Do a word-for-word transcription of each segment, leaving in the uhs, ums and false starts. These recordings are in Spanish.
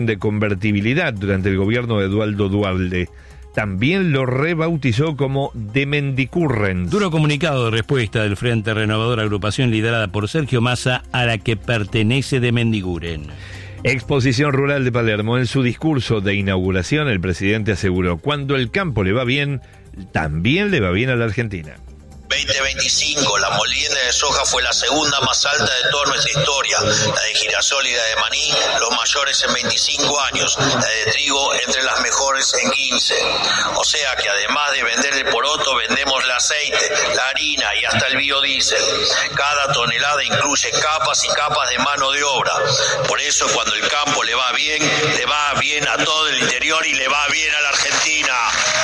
de convertibilidad durante el gobierno de Eduardo Duhalde. También lo rebautizó como de Mendicurrens. Duro comunicado de respuesta del Frente Renovador, agrupación liderada por Sergio Massa, a la que pertenece de Mendiguren. Exposición Rural de Palermo. En su discurso de inauguración, el presidente aseguró: cuando el campo le va bien, también le va bien a la Argentina. veinte veinticinco, la molienda de soja fue la segunda más alta de toda nuestra historia, la de girasol y la de maní, los mayores en veinticinco años, la de trigo entre las mejores en quince. O sea que además de vender el poroto, vendemos el aceite, la harina y hasta el biodiesel. Cada tonelada incluye capas y capas de mano de obra. Por eso cuando el campo le va bien, le va bien a todo el interior y le va bien a la Argentina.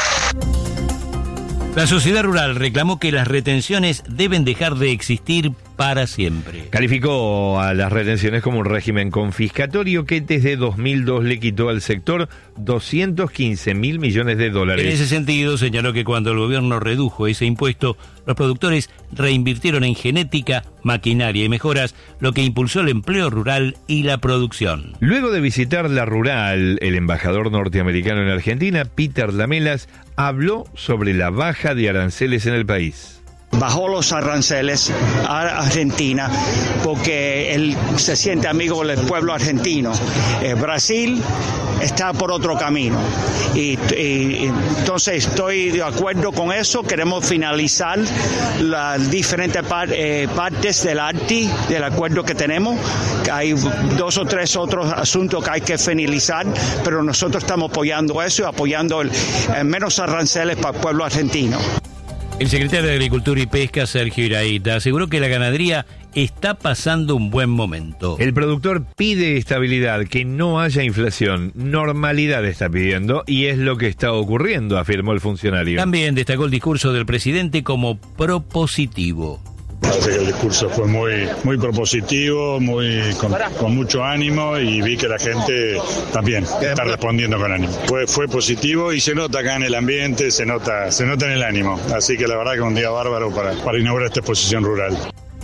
La sociedad rural reclamó que las retenciones deben dejar de existir para siempre. Calificó a las retenciones como un régimen confiscatorio que desde dos mil dos le quitó al sector doscientos quince mil millones de dólares. En ese sentido, señaló que cuando el gobierno redujo ese impuesto, los productores reinvirtieron en genética, maquinaria y mejoras, lo que impulsó el empleo rural y la producción. Luego de visitar la rural, el embajador norteamericano en Argentina, Peter Lamelas, habló sobre la baja de aranceles en el país. Bajó los aranceles a Argentina porque él se siente amigo del pueblo argentino. Eh, Brasil está por otro camino y, y entonces estoy de acuerdo con eso. Queremos finalizar las diferentes par, eh, partes del A R T I, del acuerdo que tenemos. Hay dos o tres otros asuntos que hay que finalizar, pero nosotros estamos apoyando eso y apoyando el, el menos aranceles para el pueblo argentino. El secretario de Agricultura y Pesca, Sergio Iraíta, aseguró que la ganadería está pasando un buen momento. El productor pide estabilidad, que no haya inflación. Normalidad está pidiendo y es lo que está ocurriendo, afirmó el funcionario. También destacó el discurso del presidente como propositivo. Parece que el discurso fue muy muy propositivo, muy con, con mucho ánimo, y vi que la gente también está respondiendo con ánimo. Fue fue positivo y se nota acá en el ambiente, se nota se nota en el ánimo. Así que la verdad que un día bárbaro para, para inaugurar esta exposición rural.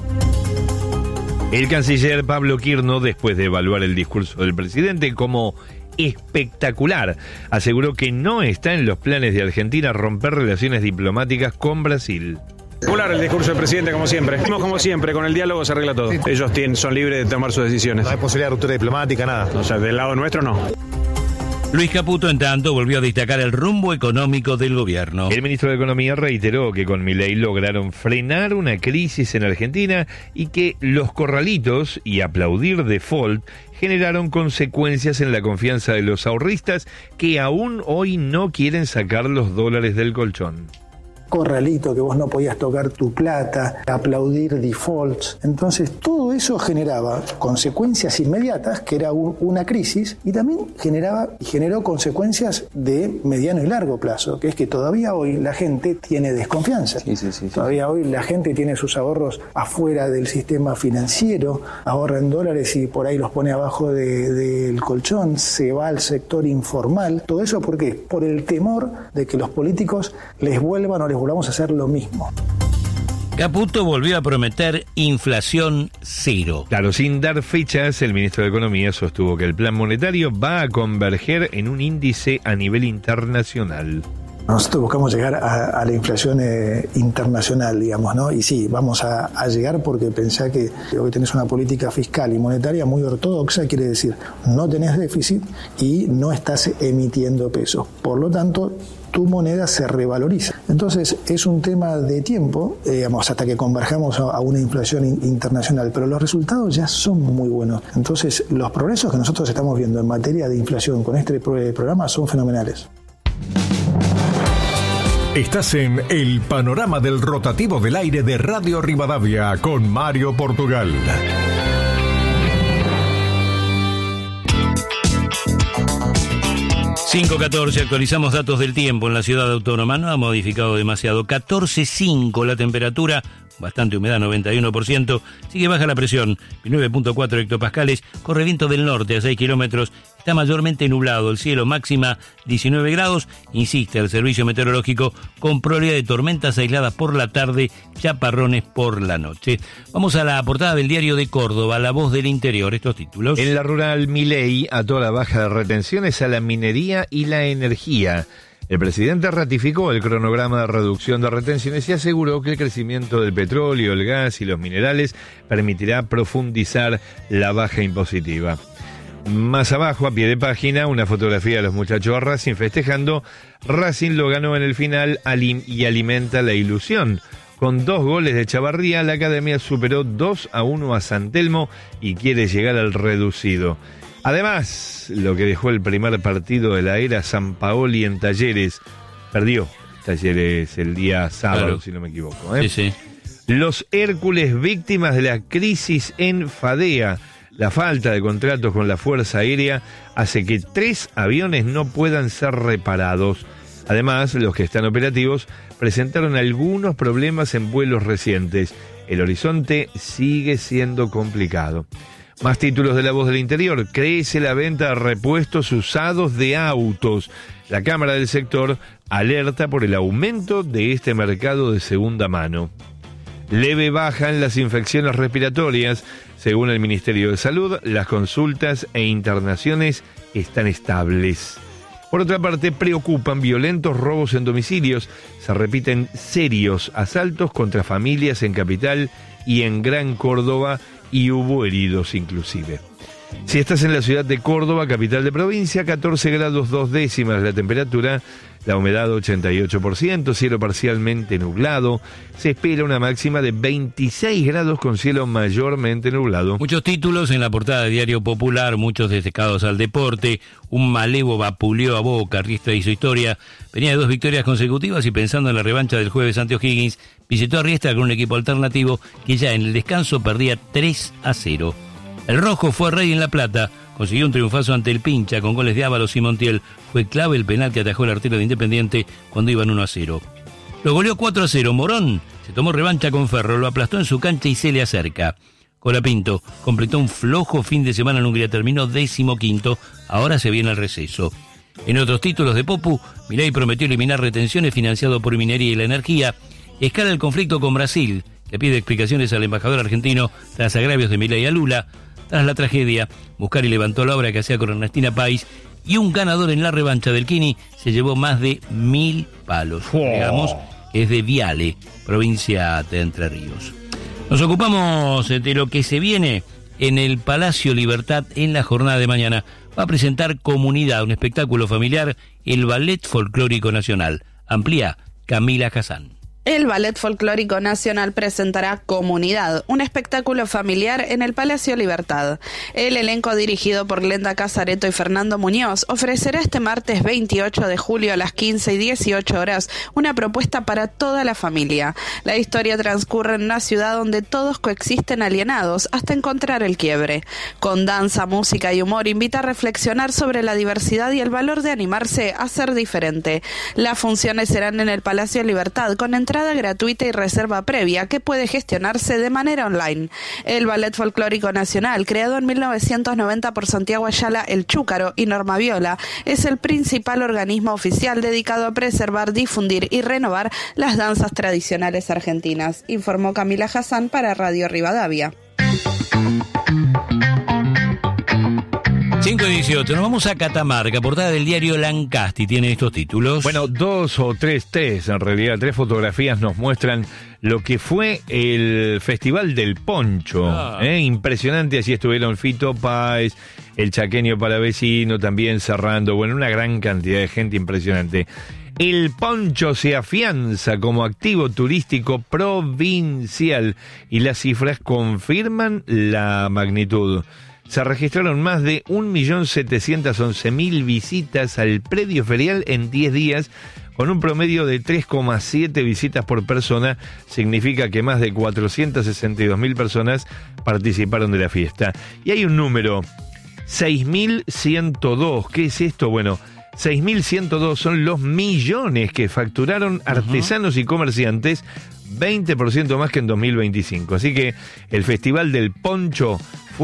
El canciller Pablo Quirno, después de evaluar el discurso del presidente como espectacular, aseguró que no está en los planes de Argentina romper relaciones diplomáticas con Brasil. Espectacular el discurso del presidente, como siempre. Como siempre, con el diálogo se arregla todo. Ellos tienen, son libres de tomar sus decisiones. No hay posibilidad de ruptura diplomática, nada. O sea, del lado nuestro no. Luis Caputo, en tanto, volvió a destacar el rumbo económico del gobierno. El ministro de Economía reiteró que con Milei lograron frenar una crisis en Argentina y que los corralitos y aplaudir default generaron consecuencias en la confianza de los ahorristas que aún hoy no quieren sacar los dólares del colchón. Corralito, que vos no podías tocar tu plata, aplaudir defaults. Entonces todo eso generaba consecuencias inmediatas, que era un, una crisis, y también generaba y generó consecuencias de mediano y largo plazo, que es que todavía hoy la gente tiene desconfianza. Sí, sí, sí, todavía sí. Hoy la gente tiene sus ahorros afuera del sistema financiero, ahorra en dólares y por ahí los pone abajo de, del colchón, se va al sector informal. Todo eso, ¿por qué? Por el temor de que los políticos les vuelvan o les volvamos a hacer lo mismo. Caputo volvió a prometer inflación cero. Claro, sin dar fechas, el ministro de Economía sostuvo que el plan monetario va a converger en un índice a nivel internacional. Nosotros buscamos llegar a, a la inflación eh, internacional, digamos, ¿no? Y sí, vamos a, a llegar porque pensá que hoy tenés una política fiscal y monetaria muy ortodoxa, quiere decir, no tenés déficit y no estás emitiendo pesos. Por lo tanto, tu moneda se revaloriza. Entonces, es un tema de tiempo, eh, digamos, hasta que converjamos a, a una inflación in, internacional, pero los resultados ya son muy buenos. Entonces, los progresos que nosotros estamos viendo en materia de inflación con este pro- programa son fenomenales. Estás en el panorama del rotativo del aire de Radio Rivadavia con Mario Portugal. cinco catorce, actualizamos datos del tiempo en la ciudad autónoma. No ha modificado demasiado. catorce cinco la temperatura, bastante humedad, noventa y uno por ciento. Sigue baja la presión, nueve punto cuatro hectopascales. Corre viento del norte a seis kilómetros. está mayormente nublado el cielo, máxima diecinueve grados. Insiste el servicio meteorológico con probabilidad de tormentas aisladas por la tarde, chaparrones por la noche. Vamos a la portada del diario de Córdoba, La Voz del Interior, estos títulos. En la rural, Milei ató la baja de retenciones a la minería y la energía. El presidente ratificó el cronograma de reducción de retenciones y aseguró que el crecimiento del petróleo, el gas y los minerales permitirá profundizar la baja impositiva. Más abajo, a pie de página, una fotografía de los muchachos de Racing festejando. Racing lo ganó en el final y alimenta la ilusión. Con dos goles de Chavarría, la academia superó dos a uno a San Telmo y quiere llegar al reducido. Además, lo que dejó el primer partido de la era Sampaoli en Talleres, perdió Talleres el día sábado, claro, si no me equivoco. ¿eh? Sí, sí. Los Hércules víctimas de la crisis en Fadea. La falta de contratos con la Fuerza Aérea hace que tres aviones no puedan ser reparados. Además, los que están operativos presentaron algunos problemas en vuelos recientes. El horizonte sigue siendo complicado. Más títulos de La Voz del Interior. Crece la venta de repuestos usados de autos. La Cámara del Sector alerta por el aumento de este mercado de segunda mano. Leve baja en las infecciones respiratorias. Según el Ministerio de Salud, las consultas e internaciones están estables. Por otra parte, preocupan violentos robos en domicilios. Se repiten serios asaltos contra familias en Capital y en Gran Córdoba, y hubo heridos inclusive. Si estás en la ciudad de Córdoba, capital de provincia, catorce grados dos décimas la temperatura, la humedad ochenta y ocho por ciento, cielo parcialmente nublado, se espera una máxima de veintiséis grados con cielo mayormente nublado. Muchos títulos en la portada de Diario Popular, muchos destacados al deporte. Un malevo vapuleó a Boca, Riestra hizo historia, venía de dos victorias consecutivas y pensando en la revancha del jueves ante O'Higgins, visitó a Riestra con un equipo alternativo que ya en el descanso perdía tres a cero. El rojo fue rey en La Plata, consiguió un triunfazo ante el Pincha con goles de Ávalos y Montiel. Fue clave el penal que atajó el arquero de Independiente cuando iban uno a cero. Lo goleó cuatro a cero. Morón se tomó revancha con Ferro, lo aplastó en su cancha y se le acerca. Colapinto completó un flojo fin de semana en Hungría, terminó décimo quinto, ahora se viene el receso. En otros títulos de Popu, Milei prometió eliminar retenciones financiado por minería y la energía. Escala el conflicto con Brasil, que pide explicaciones al embajador argentino tras agravios de Milei a Lula. Tras la tragedia, Muscari levantó la obra que hacía con Ernestina Pais y un ganador en la revancha del Kini se llevó más de mil palos. Oh. Digamos, es de Viale, provincia de Entre Ríos. Nos ocupamos de lo que se viene en el Palacio Libertad en la jornada de mañana. Va a presentar Comunidad, un espectáculo familiar, el Ballet Folclórico Nacional. Amplía Camila Hassan. El Ballet Folclórico Nacional presentará Comunidad, un espectáculo familiar en el Palacio Libertad. El elenco, dirigido por Glenda Casareto y Fernando Muñoz, ofrecerá este martes veintiocho de julio a las quince y dieciocho horas una propuesta para toda la familia. La historia transcurre en una ciudad donde todos coexisten alienados hasta encontrar el quiebre. Con danza, música y humor invita a reflexionar sobre la diversidad y el valor de animarse a ser diferente. Las funciones serán en el Palacio Libertad con entrada gratuita y reserva previa que puede gestionarse de manera online. El Ballet Folclórico Nacional, creado en mil novecientos noventa por Santiago Ayala El Chúcaro y Norma Viola, es el principal organismo oficial dedicado a preservar, difundir y renovar las danzas tradicionales argentinas, informó Camila Hassan para Radio Rivadavia. cinco y dieciocho, nos vamos a Catamarca, portada del diario Lancasti, tiene estos títulos. Bueno, dos o tres test, en realidad, tres fotografías nos muestran lo que fue el Festival del Poncho. Ah. ¿eh? Impresionante, así estuvieron Fito Páez, el Chaqueño Palavecino también cerrando, bueno, una gran cantidad de gente impresionante. El Poncho se afianza como activo turístico provincial y las cifras confirman la magnitud. Se registraron más de un millón setecientos once mil visitas al predio ferial en diez días, con un promedio de tres coma siete visitas por persona. Significa que más de cuatrocientas sesenta y dos mil personas participaron de la fiesta. Y hay un número, seis mil ciento dos. ¿Qué es esto? Bueno, seis mil ciento dos son los millones que facturaron artesanos uh-huh. y comerciantes, veinte por ciento más que en dos mil veinticinco. Así que el Festival del Poncho fue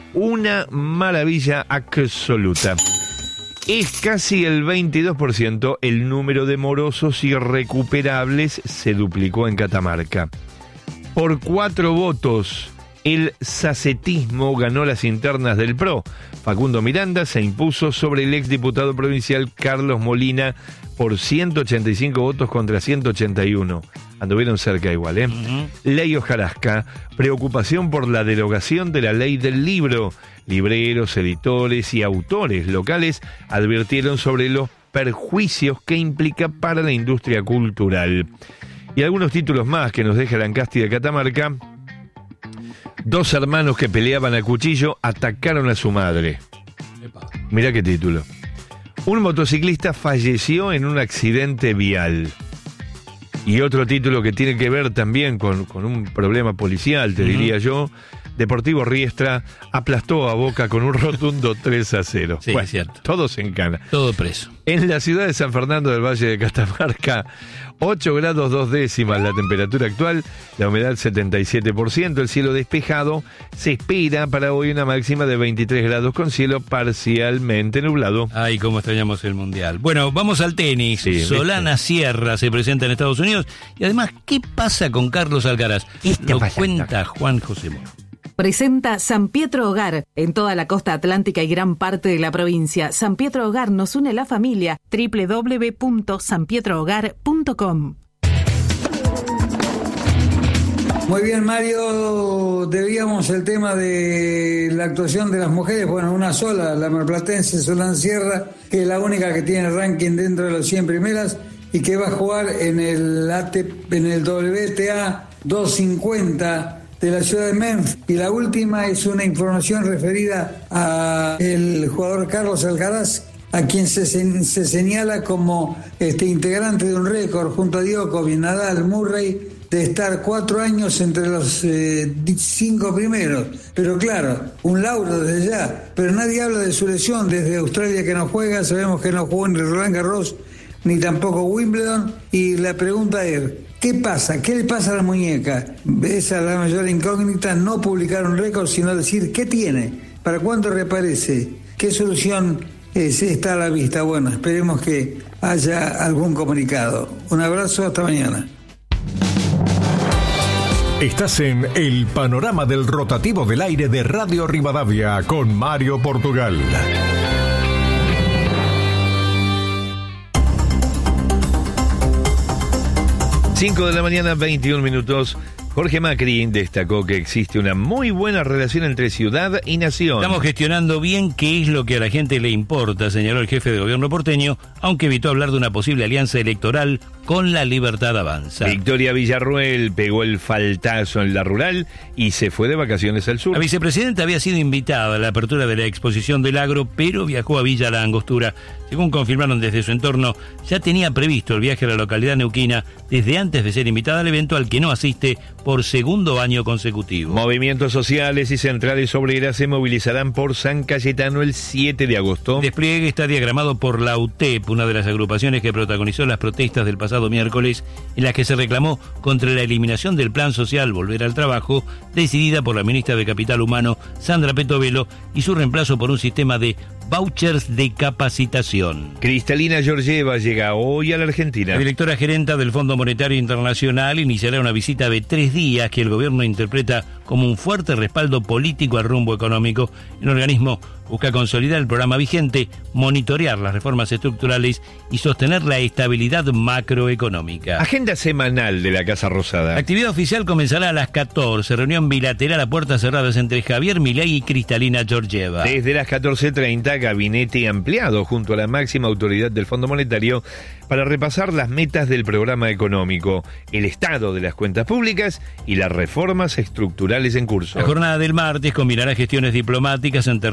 una maravilla absoluta. Es casi el veintidós por ciento, el número de morosos irrecuperables se duplicó en Catamarca. Por cuatro votos, el sacetismo ganó las internas del P R O. Facundo Miranda se impuso sobre el exdiputado provincial Carlos Molina por ciento ochenta y cinco votos contra ciento ochenta y uno. Anduvieron cerca igual, ¿eh? Uh-huh. Ley Hojarasca, preocupación por la derogación de la ley del libro. Libreros, editores y autores locales advirtieron sobre los perjuicios que implica para la industria cultural. Y algunos títulos más que nos deja la Ancasti de Catamarca. Dos hermanos que peleaban a cuchillo atacaron a su madre. Mirá qué título. Un motociclista falleció en un accidente vial. Y otro título que tiene que ver también con, con un problema policial, te uh-huh. diría yo. Deportivo Riestra aplastó a Boca con un rotundo tres a cero. Sí, bueno, es cierto. Todos en cana. Todo preso. En la ciudad de San Fernando del Valle de Catamarca, ocho grados dos décimas la temperatura actual, la humedad setenta y siete por ciento, el cielo despejado. Se espera para hoy una máxima de veintitrés grados con cielo parcialmente nublado. Ay, cómo extrañamos el Mundial. Bueno, vamos al tenis. Sí, Solana ¿viste? Sierra se presenta en Estados Unidos. Y además, ¿qué pasa con Carlos Alcaraz? Lo cuenta Juan José Moro. Presenta San Pietro Hogar, en toda la costa atlántica y gran parte de la provincia. San Pietro Hogar nos une la familia. doble u doble u doble u punto san pietro hogar punto com. Muy bien, Mario, debíamos el tema de la actuación de las mujeres. Bueno, una sola, la marplatense Solana Sierra, que es la única que tiene ranking dentro de los cien primeras y que va a jugar en el, A T P, en el W T A doscientos cincuenta de la ciudad de Memphis. Y la última es una información referida al jugador Carlos Alcaraz, a quien se, se señala como este integrante de un récord junto a Djokovic, Nadal, Murray, de estar cuatro años entre los eh, cinco primeros. Pero claro, un lauro desde ya. Pero nadie habla de su lesión desde Australia, que no juega. Sabemos que no jugó en el Roland Garros ni tampoco Wimbledon. Y la pregunta es, ¿qué pasa? ¿Qué le pasa a la muñeca? Esa es la mayor incógnita. No publicar un récord, sino decir qué tiene, para cuándo reaparece, qué solución es, está a la vista. Bueno, esperemos que haya algún comunicado. Un abrazo, hasta mañana. Estás en el panorama del rotativo del aire de Radio Rivadavia con Mario Portugal. cinco de la mañana, veintiún minutos. Jorge Macri destacó que existe una muy buena relación entre ciudad y nación. Estamos gestionando bien qué es lo que a la gente le importa, señaló el jefe de gobierno porteño, aunque evitó hablar de una posible alianza electoral con La Libertad Avanza. Victoria Villarruel pegó el faltazo en la rural y se fue de vacaciones al sur. La vicepresidenta había sido invitada a la apertura de la exposición del agro, pero viajó a Villa La Angostura. Según confirmaron desde su entorno, ya tenía previsto el viaje a la localidad neuquina desde antes de ser invitada al evento, al que no asiste por segundo año consecutivo. Movimientos sociales y centrales obreras se movilizarán por San Cayetano el siete de agosto. El despliegue está diagramado por la U T E P, una de las agrupaciones que protagonizó las protestas del pasado miércoles, en las que se reclamó contra la eliminación del plan social Volver al Trabajo, decidida por la ministra de Capital Humano, Sandra Petovelo, y su reemplazo por un sistema de vouchers de capacitación. Cristalina Georgieva llega hoy a la Argentina. La directora gerenta del Fondo Monetario Internacional iniciará una visita de tres días que el gobierno interpreta como un fuerte respaldo político al rumbo económico. El organismo busca consolidar el programa vigente, monitorear las reformas estructurales y sostener la estabilidad macroeconómica. Agenda semanal de la Casa Rosada. La actividad oficial comenzará a las catorce, reunión bilateral a puertas cerradas entre Javier Milei y Cristalina Georgieva. Desde las catorce treinta, gabinete ampliado junto a la máxima autoridad del Fondo Monetario para repasar las metas del programa económico, el estado de las cuentas públicas y las reformas estructurales en curso. La jornada del martes combinará gestiones diplomáticas en territorio nacional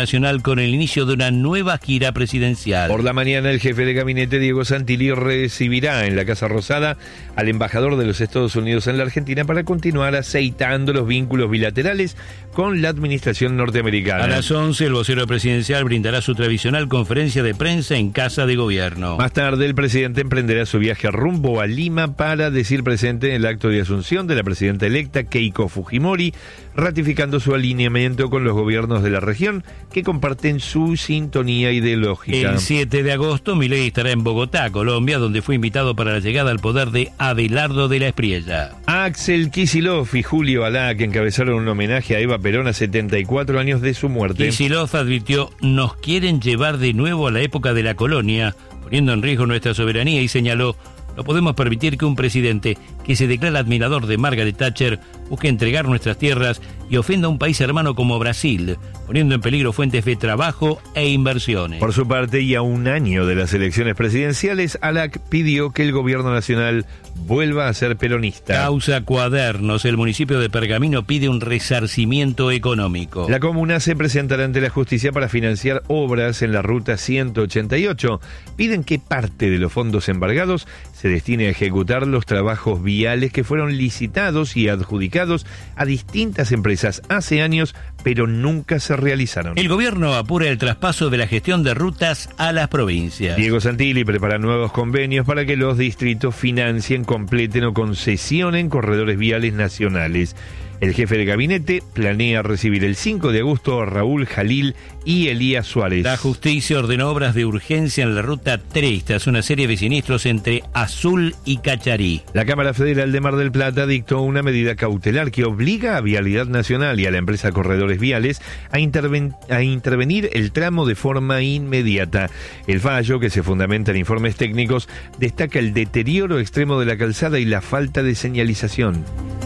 nacional con el inicio de una nueva gira presidencial. Por la mañana, el jefe de gabinete, Diego Santilli, recibirá en la Casa Rosada al embajador de los Estados Unidos en la Argentina para continuar aceitando los vínculos bilaterales con la administración norteamericana. A las once, el vocero presidencial brindará su tradicional conferencia de prensa en Casa de Gobierno. Más tarde, el presidente emprenderá su viaje rumbo a Lima para decir presente en el acto de asunción de la presidenta electa Keiko Fujimori, ratificando su alineamiento con los gobiernos de la región que comparten su sintonía ideológica. El siete de agosto, Milei estará en Bogotá, Colombia, donde fue invitado para la llegada al poder de Abelardo de la Espriella. Axel Kicillof y Julio Alá, que encabezaron un homenaje a Eva Perón a setenta y cuatro años de su muerte. Kicillof advirtió: nos quieren llevar de nuevo a la época de la colonia, poniendo en riesgo nuestra soberanía, y señaló: no podemos permitir que un presidente que se declara admirador de Margaret Thatcher busque entregar nuestras tierras y ofenda a un país hermano como Brasil, poniendo en peligro fuentes de trabajo e inversiones. Por su parte, y a un año de las elecciones presidenciales, Alac pidió que el gobierno nacional vuelva a ser peronista. Causa Cuadernos. El municipio de Pergamino pide un resarcimiento económico. La comuna se presentará ante la justicia para financiar obras en la ruta ciento ochenta y ocho. Piden que parte de los fondos embargados se destine a ejecutar los trabajos viales que fueron licitados y adjudicados a distintas empresas hace años, pero nunca se realizaron. El gobierno apura el traspaso de la gestión de rutas a las provincias. Diego Santilli prepara nuevos convenios para que los distritos financien, completen o concesionen corredores viales nacionales. El jefe de gabinete planea recibir el cinco de agosto a Raúl Jalil y Elías Suárez. La justicia ordenó obras de urgencia en la ruta tres tras una serie de siniestros entre Azul y Cacharí. La Cámara Federal de Mar del Plata dictó una medida cautelar que obliga a Vialidad Nacional y a la empresa Corredores Viales a, interven- a intervenir el tramo de forma inmediata. El fallo, que se fundamenta en informes técnicos, destaca el deterioro extremo de la calzada y la falta de señalización.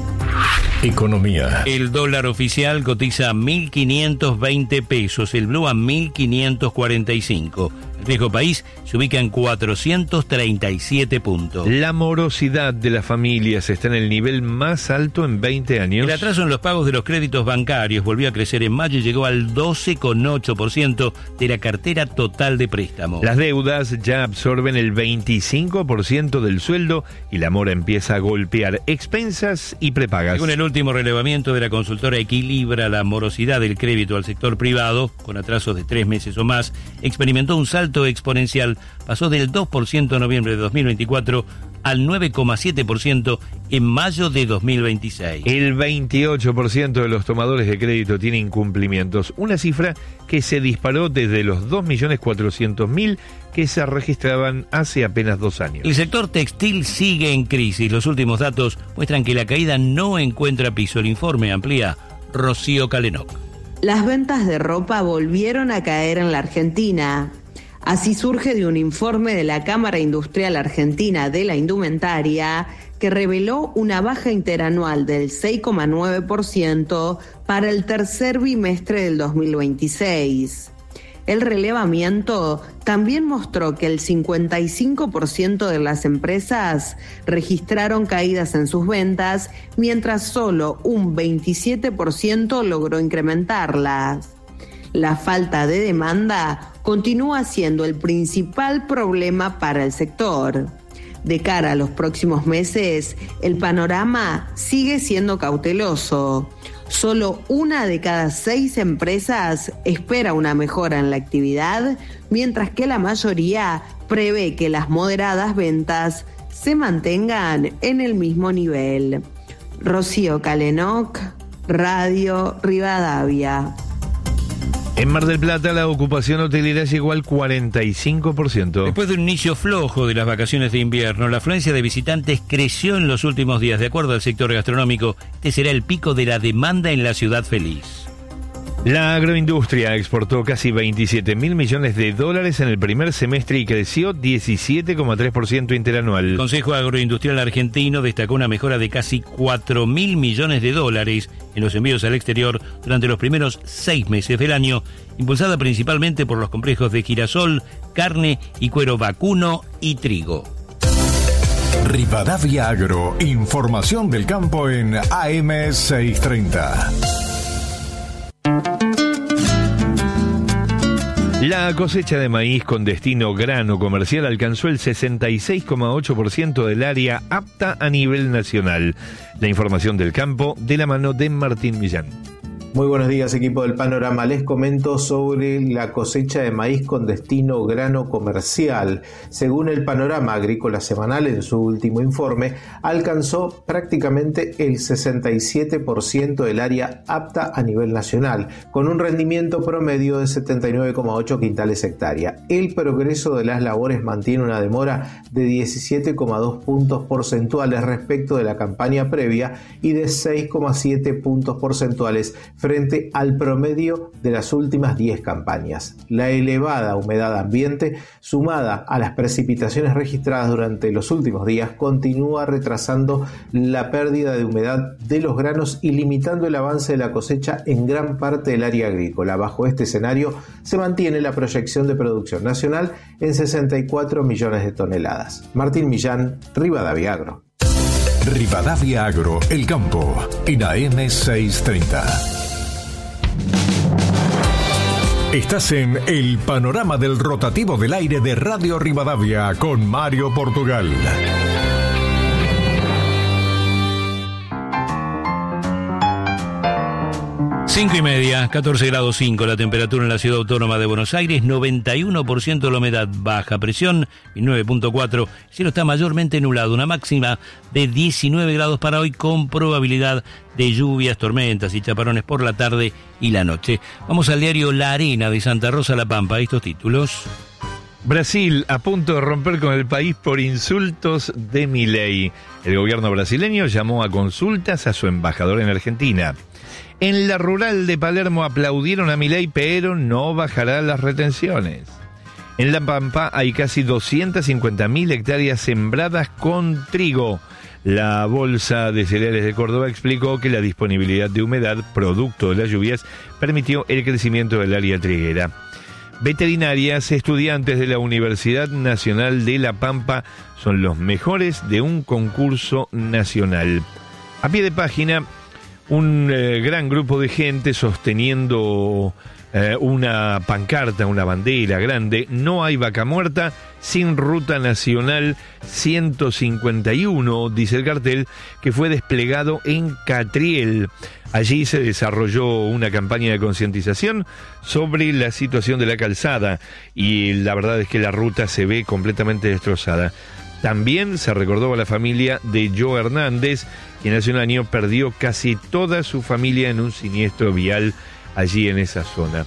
Economía. El dólar oficial cotiza a mil quinientos veinte pesos, el blue a mil quinientos cuarenta y cinco. El riesgo país se ubica en cuatrocientos treinta y siete puntos. La morosidad de las familias está en el nivel más alto en veinte años. El atraso en los pagos de los créditos bancarios volvió a crecer en mayo y llegó al doce coma ocho por ciento de la cartera total de préstamos. Las deudas ya absorben el veinticinco por ciento del sueldo y la mora empieza a golpear expensas y prepagas. Según el último relevamiento de la consultora Equilibra, la morosidad del crédito al sector privado, con atrasos de tres meses o más, experimentó un salto exponencial. Pasó del dos por ciento en noviembre de dos mil veinticuatro al nueve coma siete por ciento en mayo de dos mil veintiséis. El veintiocho por ciento de los tomadores de crédito tiene incumplimientos, una cifra que se disparó desde los dos millones cuatrocientos mil que se registraban hace apenas dos años. El sector textil sigue en crisis. Los últimos datos muestran que la caída no encuentra piso. El informe amplía Rocío Calenoc. Las ventas de ropa volvieron a caer en la Argentina. Así surge de un informe de la Cámara Industrial Argentina de la Indumentaria que reveló una baja interanual del seis coma nueve por ciento para el tercer bimestre del dos mil veintiséis. El relevamiento también mostró que el cincuenta y cinco por ciento de las empresas registraron caídas en sus ventas, mientras solo un veintisiete por ciento logró incrementarlas. La falta de demanda continúa siendo el principal problema para el sector. De cara a los próximos meses, el panorama sigue siendo cauteloso. Solo una de cada seis empresas espera una mejora en la actividad, mientras que la mayoría prevé que las moderadas ventas se mantengan en el mismo nivel. Rocío Calenoc, Radio Rivadavia. En Mar del Plata, la ocupación hotelera llegó al cuarenta y cinco por ciento. Después de un inicio flojo de las vacaciones de invierno, la afluencia de visitantes creció en los últimos días. De acuerdo al sector gastronómico, este será el pico de la demanda en la ciudad feliz. La agroindustria exportó casi veintisiete mil millones de dólares en el primer semestre y creció diecisiete coma tres por ciento interanual. El Consejo Agroindustrial Argentino destacó una mejora de casi cuatro mil millones de dólares en los envíos al exterior durante los primeros seis meses del año, impulsada principalmente por los complejos de girasol, carne y cuero vacuno y trigo. Rivadavia Agro, información del campo en A M seiscientos treinta. La cosecha de maíz con destino grano comercial alcanzó el sesenta y seis coma ocho por ciento del área apta a nivel nacional. La información del campo de la mano de Martín Millán. Muy buenos días, equipo del Panorama. Les comento sobre la cosecha de maíz con destino grano comercial. Según el Panorama Agrícola Semanal, en su último informe, alcanzó prácticamente el sesenta y siete por ciento del área apta a nivel nacional, con un rendimiento promedio de setenta y nueve coma ocho quintales hectárea. El progreso de las labores mantiene una demora de diecisiete coma dos puntos porcentuales respecto de la campaña previa y de seis coma siete puntos porcentuales frente al promedio de las últimas diez campañas. La elevada humedad ambiente, sumada a las precipitaciones registradas durante los últimos días, continúa retrasando la pérdida de humedad de los granos y limitando el avance de la cosecha en gran parte del área agrícola. Bajo este escenario, se mantiene la proyección de producción nacional en sesenta y cuatro millones de toneladas. Martín Millán, Rivadavia Agro. Rivadavia Agro, el campo, en A M seiscientos treinta. Estás en el panorama del rotativo del aire de Radio Rivadavia con Mario Portugal. Cinco y media, catorce grados cinco la temperatura en la ciudad autónoma de Buenos Aires, noventa y uno por ciento de la humedad, baja presión, nueve punto cuatro, el cielo está mayormente nublado, una máxima de diecinueve grados para hoy con probabilidad de lluvias, tormentas y chaparrones por la tarde y la noche. Vamos al diario La Arena de Santa Rosa La Pampa, estos títulos. Brasil a punto de romper con el país por insultos de Milei. El gobierno brasileño llamó a consultas a su embajador en Argentina. En la rural de Palermo aplaudieron a Milei, pero no bajará las retenciones. En La Pampa hay casi doscientas cincuenta mil hectáreas sembradas con trigo. La Bolsa de Cereales de Córdoba explicó que la disponibilidad de humedad, producto de las lluvias, permitió el crecimiento del área triguera. Veterinarias, estudiantes de la Universidad Nacional de La Pampa son los mejores de un concurso nacional. A pie de página, un eh, gran grupo de gente sosteniendo eh, una pancarta, una bandera grande. No hay vaca muerta sin ruta nacional ciento cincuenta y uno, dice el cartel, que fue desplegado en Catriel. Allí se desarrolló una campaña de concientización sobre la situación de la calzada y la verdad es que la ruta se ve completamente destrozada. También se recordó a la familia de Joe Hernández, quien hace un año perdió casi toda su familia en un siniestro vial allí en esa zona.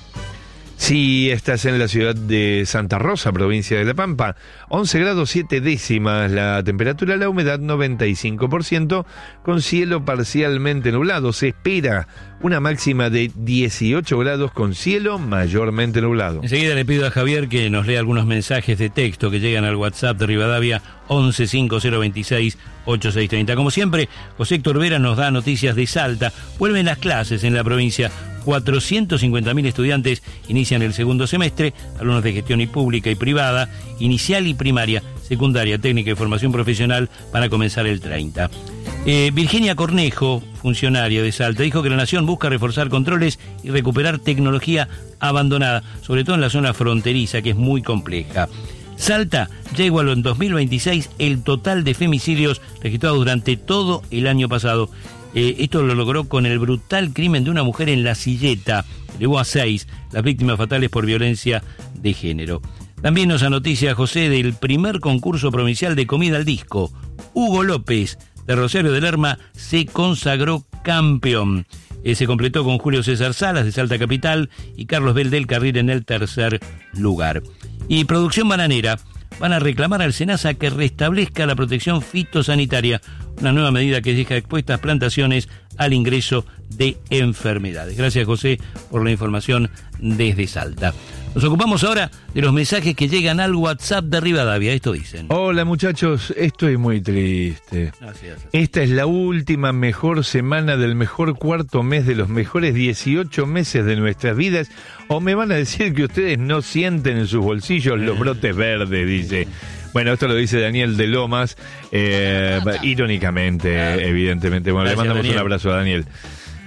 Si estás en la ciudad de Santa Rosa, provincia de La Pampa, once grados siete décimas la temperatura, la humedad noventa y cinco por ciento, con cielo parcialmente nublado. Se espera una máxima de dieciocho grados con cielo mayormente nublado. Enseguida le pido a Javier que nos lea algunos mensajes de texto que llegan al WhatsApp de Rivadavia once cinco cero veintiséis ochenta y seis treinta. Como siempre, José Héctor Vera nos da noticias de Salta. Vuelven las clases en la provincia. cuatrocientos cincuenta mil estudiantes inician el segundo semestre, alumnos de gestión y pública y privada, inicial y primaria, secundaria, técnica y formación profesional van a comenzar el treinta. Eh, Virginia Cornejo, funcionaria de Salta, dijo que la Nación busca reforzar controles y recuperar tecnología abandonada, sobre todo en la zona fronteriza, que es muy compleja. Salta ya igualó en dos mil veintiséis el total de femicidios registrados durante todo el año pasado. Eh, esto lo logró con el brutal crimen de una mujer en La Silleta. Llevó a seis las víctimas fatales por violencia de género. También nos anoticia José del primer concurso provincial de comida al disco. Hugo López, de Rosario de Lerma, se consagró campeón. Eh, se completó con Julio César Salas, de Salta Capital, y Carlos Bel del Carril en el tercer lugar. Y Producción Bananera van a reclamar al SENASA que restablezca la protección fitosanitaria, una nueva medida que deja expuestas plantaciones al ingreso de enfermedades. Gracias, José, por la información desde Salta. Nos ocupamos ahora de los mensajes que llegan al WhatsApp de Rivadavia. Esto dicen. Hola, muchachos, estoy muy triste. Gracias. Esta es la última mejor semana del mejor cuarto mes de los mejores dieciocho meses de nuestras vidas. O me van a decir que ustedes no sienten en sus bolsillos los brotes verdes, dice. Bueno, esto lo dice Daniel de Lomas, eh, irónicamente, evidentemente. Bueno, Gracias, le mandamos Daniel. Un abrazo a Daniel.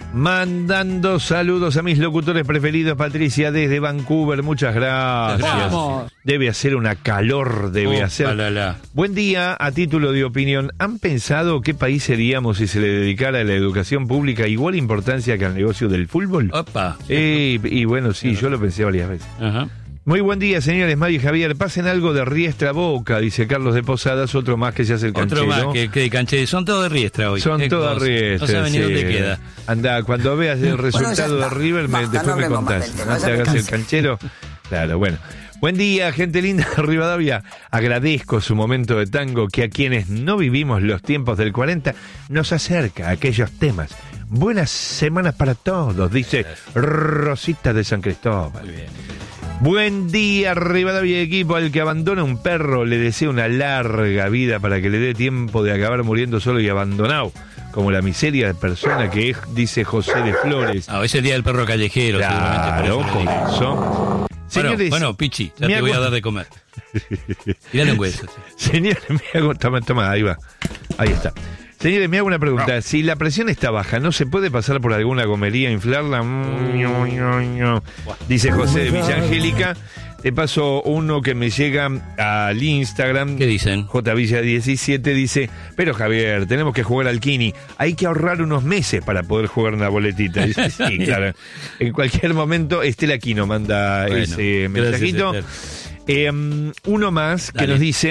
Mandando saludos a mis locutores preferidos, Patricia desde Vancouver, muchas gracias. Vamos. Debe hacer una calor, debe Oh, hacer. palala. Buen día, a título de opinión, ¿han pensado qué país seríamos si se le dedicara a la educación pública igual importancia que al negocio del fútbol? Opa. Eh, y bueno, sí, yo lo pensé varias veces. Ajá. Muy buen día, señores Mario y Javier. Pasen algo de Riestra Boca, dice Carlos de Posadas, otro más que se hace el canchero. Otro más que, que de canchero. Son todos de Riestra hoy. Son Es todas cosa. Riestra. No saben ni sí. dónde queda. Anda, cuando veas el resultado Bueno, ya de está. River, me, Basta, después no me hablemos contás. más del tema, ¿No ya te me hagas el cansé. canchero? Claro, bueno. Buen día, gente linda de Rivadavia. Agradezco su momento de tango que a quienes no vivimos los tiempos del cuarenta nos acerca a aquellos temas. Buenas semanas para todos, dice Rosita de San Cristóbal. Muy bien. Buen día, Rivadavia y equipo. Al que abandona un perro le deseo una larga vida para que le dé tiempo de acabar muriendo solo y abandonado, como la miseria de persona que es, dice José de Flores. Ah, es el día del perro callejero, Claro, seguramente. por Por eso. eso. Bueno, Señores, bueno, Pichi, ya me te voy hago- a dar de comer. Tirale un hueso. sí. Señores, me hago... Toma, toma, ahí va. Ahí está. Señores, me hago una pregunta. No. Si la presión está baja, ¿no se puede pasar por alguna gomería, inflarla? Mm, ño, ño, ño. Dice José de Villa Angélica. Te paso uno que me llega al Instagram. ¿Qué dicen? J Villa diecisiete dice, pero Javier, tenemos que jugar al Kini. Hay que ahorrar unos meses para poder jugar una boletita. Dice, sí, claro. En cualquier momento, Estela Quino manda Bueno, ese gracias, mensajito. Esther. Eh, uno más que Dale. nos dice,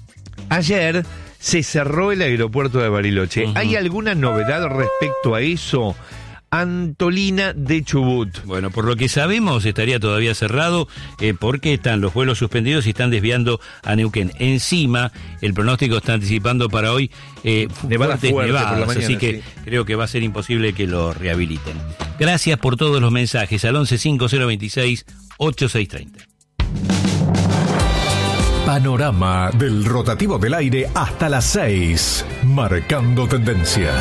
ayer se cerró el aeropuerto de Bariloche. Ujú. ¿Hay alguna novedad respecto a eso? Antolina de Chubut. Bueno, por lo que sabemos estaría todavía cerrado eh, porque están los vuelos suspendidos y están desviando a Neuquén. Encima, el pronóstico está anticipando para hoy eh, fu- Nevadas fuertes fuertes por la nevadas, mañana, así que sí. creo que va a ser imposible que lo rehabiliten. Gracias por todos los mensajes al once cinco cero veintiséis ochenta y seis treinta. Panorama del rotativo del aire hasta las seis, marcando tendencia.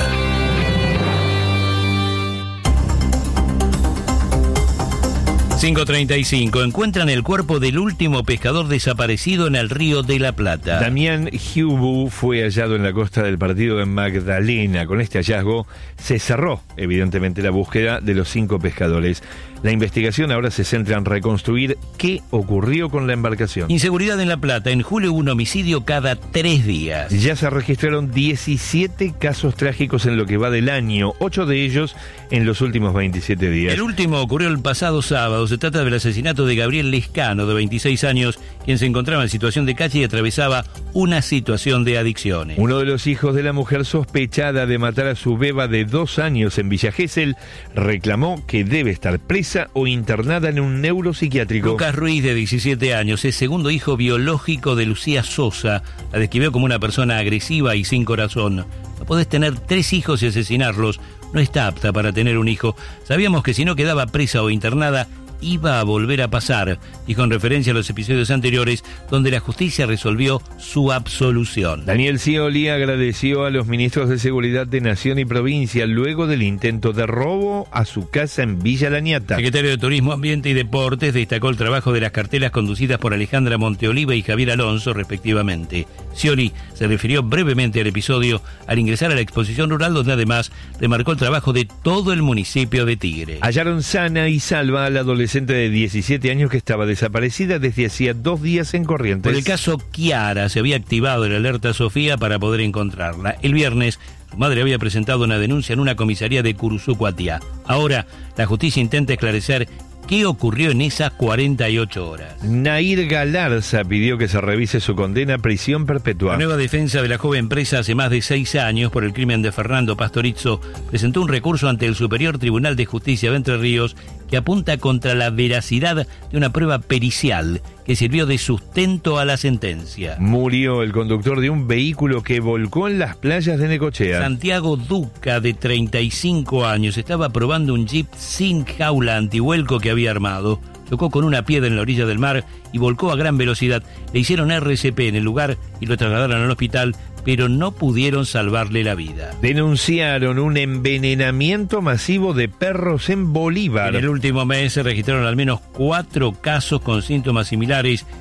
cinco treinta y cinco. Encuentran el cuerpo del último pescador desaparecido en el río de la Plata. Damián Hubu fue hallado en la costa del partido de Magdalena. Con este hallazgo se cerró, evidentemente, la búsqueda de los cinco pescadores. La investigación ahora se centra en reconstruir qué ocurrió con la embarcación. Inseguridad en La Plata. En julio hubo un homicidio cada tres días. Ya se registraron diecisiete casos trágicos en lo que va del año, ocho de ellos en los últimos veintisiete días. El último ocurrió el pasado sábado. Se trata del asesinato de Gabriel Lescano, de veintiséis años, quien se encontraba en situación de calle y atravesaba una situación de adicciones. Uno de los hijos de la mujer sospechada de matar a su beba de dos años en Villa Gesell reclamó que debe estar presa o internada en un neuropsiquiátrico. Lucas Ruiz, de diecisiete años, es segundo hijo biológico de Lucía Sosa. La describió como una persona agresiva y sin corazón. No podés tener tres hijos y asesinarlos. No está apta para tener un hijo. Sabíamos que si no quedaba presa o internada, iba a volver a pasar, dijo en referencia a los episodios anteriores donde la justicia resolvió su absolución. Daniel Scioli agradeció a los ministros de Seguridad de Nación y Provincia luego del intento de robo a su casa en Villa Laniata. El secretario de Turismo, Ambiente y Deportes destacó el trabajo de las cartelas conducidas por Alejandra Monteoliva y Javier Alonso, respectivamente. Scioli se refirió brevemente al episodio al ingresar a la exposición rural, donde además remarcó el trabajo de todo el municipio de Tigre. Hallaron sana y salva a la adolescente de diecisiete años que estaba desaparecida desde hacía dos días en Corrientes. Por el caso Kiara se había activado el alerta Sofía para poder encontrarla. El viernes su madre había presentado una denuncia en una comisaría de Curuzú-Cuatiá. Ahora la justicia intenta esclarecer qué ocurrió en esas cuarenta y ocho horas. Nair Galarza pidió que se revise su condena a prisión perpetua. La nueva defensa de la joven presa hace más de seis años por el crimen de Fernando Pastorizo presentó un recurso ante el Superior Tribunal de Justicia de Entre Ríos que apunta contra la veracidad de una prueba pericial que sirvió de sustento a la sentencia. Murió el conductor de un vehículo que volcó en las playas de Necochea. Santiago Duca, de treinta y cinco años, estaba probando un jeep sin jaula antivuelco que había armado. Chocó con una piedra en la orilla del mar y volcó a gran velocidad. Le hicieron R C P en el lugar y lo trasladaron al hospital, pero no pudieron salvarle la vida. Denunciaron un envenenamiento masivo de perros en Bolívar. En el último mes se registraron al menos cuatro casos con síntomas similares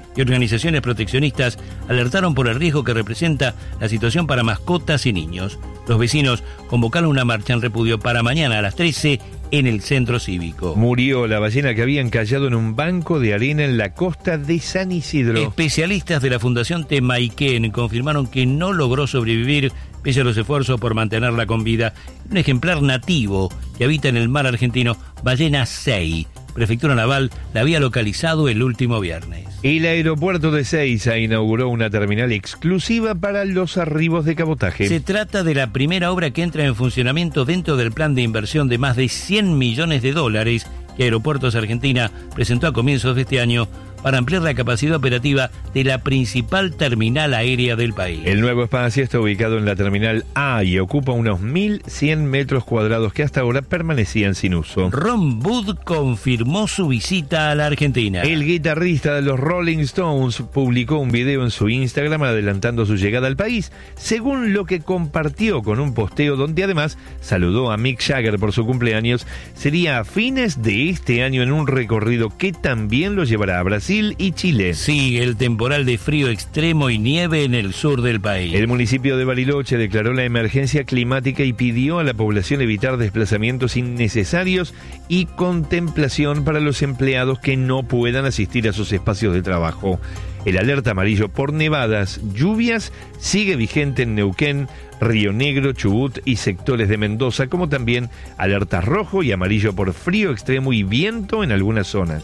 y organizaciones proteccionistas alertaron por el riesgo que representa la situación para mascotas y niños. Los vecinos convocaron una marcha en repudio para mañana a las trece en el centro cívico. Murió la ballena que había encallado en un banco de arena en la costa de San Isidro. Especialistas de la Fundación Temaiken confirmaron que no logró sobrevivir pese a los esfuerzos por mantenerla con vida. Un ejemplar nativo que habita en el mar argentino, ballena sei. Prefectura Naval la había localizado el último viernes. El aeropuerto de Seiza inauguró una terminal exclusiva para los arribos de cabotaje. Se trata de la primera obra que entra en funcionamiento dentro del plan de inversión de más de cien millones de dólares que Aeropuertos Argentina presentó a comienzos de este año para ampliar la capacidad operativa de la principal terminal aérea del país. El nuevo espacio está ubicado en la terminal A y ocupa unos mil cien metros cuadrados que hasta ahora permanecían sin uso. Ron Wood confirmó su visita a la Argentina. El guitarrista de los Rolling Stones publicó un video en su Instagram adelantando su llegada al país, según lo que compartió con un posteo donde además saludó a Mick Jagger por su cumpleaños. Sería a fines de este año en un recorrido que también lo llevará a Brasil y Chile. Sigue el temporal de frío extremo y nieve en el sur del país. El municipio de Bariloche declaró la emergencia climática y pidió a la población evitar desplazamientos innecesarios y contemplación para los empleados que no puedan asistir a sus espacios de trabajo. El alerta amarillo por nevadas, lluvias, sigue vigente en Neuquén, Río Negro, Chubut y sectores de Mendoza, como también alerta rojo y amarillo por frío extremo y viento en algunas zonas.